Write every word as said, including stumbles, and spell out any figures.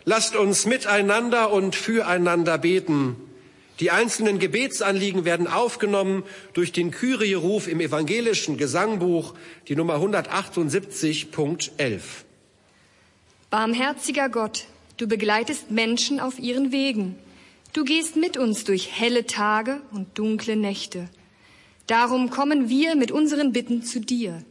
Lasst uns miteinander und füreinander beten. Die einzelnen Gebetsanliegen werden aufgenommen durch den Kyrie-Ruf im evangelischen Gesangbuch, die Nummer hundertachtundsiebzig, Punkt elf. Barmherziger Gott, du begleitest Menschen auf ihren Wegen. Du gehst mit uns durch helle Tage und dunkle Nächte. Darum kommen wir mit unseren Bitten zu dir.